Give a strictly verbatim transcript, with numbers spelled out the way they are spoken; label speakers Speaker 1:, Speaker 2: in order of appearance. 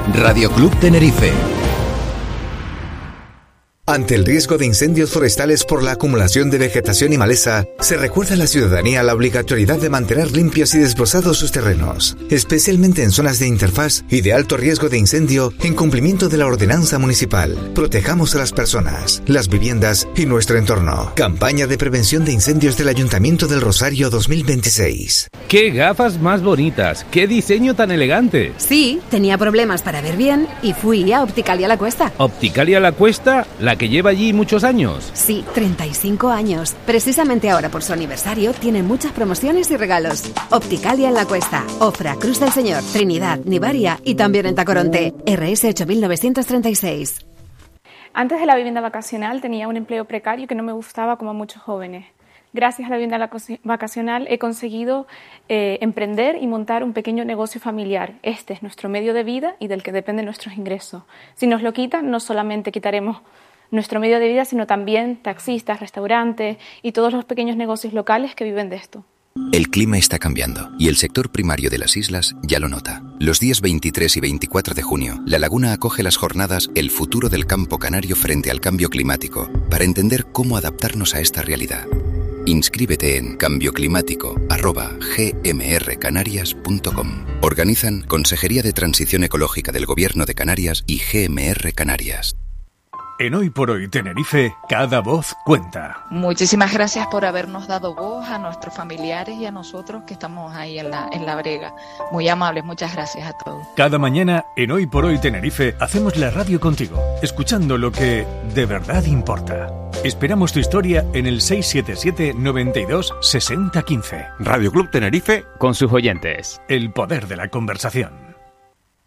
Speaker 1: Radio Club Tenerife.
Speaker 2: Ante el riesgo de incendios forestales por la acumulación de vegetación y maleza, se recuerda a la ciudadanía la obligatoriedad de mantener limpios y desbrozados sus terrenos, especialmente en zonas de interfaz y de alto riesgo de incendio en cumplimiento de la ordenanza municipal. Protejamos a las personas, las viviendas y nuestro entorno. Campaña de prevención de incendios del Ayuntamiento del Rosario dos mil veintiséis.
Speaker 3: ¡Qué gafas más bonitas! ¡Qué diseño tan elegante!
Speaker 4: Sí, tenía problemas para ver bien y fui a Opticalia La Cuesta.
Speaker 3: ¿Opticalia La Cuesta? ¿La que lleva allí muchos años?
Speaker 4: Sí, treinta y cinco años. Precisamente ahora por su aniversario tienen muchas promociones y regalos. Opticalia en La Cuesta, Ofra, Cruz del Señor, Trinidad, Nivaria y también en Tacoronte. R S ocho mil novecientos treinta y seis.
Speaker 5: Antes de la vivienda vacacional tenía un empleo precario que no me gustaba como a muchos jóvenes. Gracias a la vivienda vacacional he conseguido eh, emprender y montar un pequeño negocio familiar. Este es nuestro medio de vida y del que dependen nuestros ingresos. Si nos lo quitan, no solamente quitaremos nuestro medio de vida, sino también taxistas, restaurantes y todos los pequeños negocios locales que viven de esto.
Speaker 1: El clima está cambiando y el sector primario de las islas ya lo nota. Los días veintitrés y veinticuatro de junio, La Laguna acoge las jornadas El futuro del campo canario frente al cambio climático para entender cómo adaptarnos a esta realidad. Inscríbete en cambioclimático arroba g m r canarias punto com. Organizan Consejería de Transición Ecológica del Gobierno de Canarias y G M R Canarias.
Speaker 6: En Hoy por Hoy Tenerife, cada voz cuenta.
Speaker 7: Muchísimas gracias por habernos dado voz a nuestros familiares y a nosotros que estamos ahí en la, en la brega. Muy amables, muchas gracias a todos.
Speaker 6: Cada mañana, en Hoy por Hoy Tenerife, hacemos la radio contigo, escuchando lo que de verdad importa. Esperamos tu historia en el seis siete siete, noventa y dos, sesenta, quince.
Speaker 8: Radio Club Tenerife,
Speaker 3: con sus oyentes.
Speaker 6: El poder de la conversación.